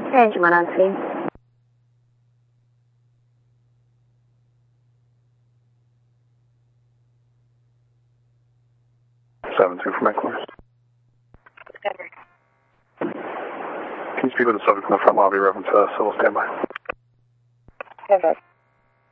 Angela on scene. 7-2 from headquarters. Discovered. Can you speak with the subject in the front lobby, reference civil standby? Discovered.